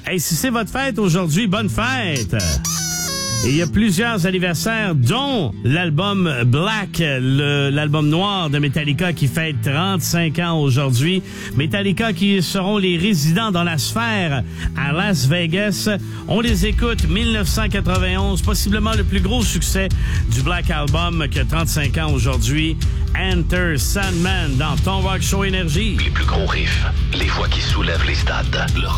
Hey, si c'est votre fête aujourd'hui, bonne fête! Et il y a plusieurs anniversaires, dont l'album Black, l'album noir de Metallica qui fête 35 ans aujourd'hui. Metallica qui seront les résidents dans la sphère à Las Vegas. On les écoute, 1991, possiblement le plus gros succès du Black Album qui a 35 ans aujourd'hui. Enter Sandman dans ton Rock Show Énergie. Les plus gros riffs, les voix qui soulèvent les stades, le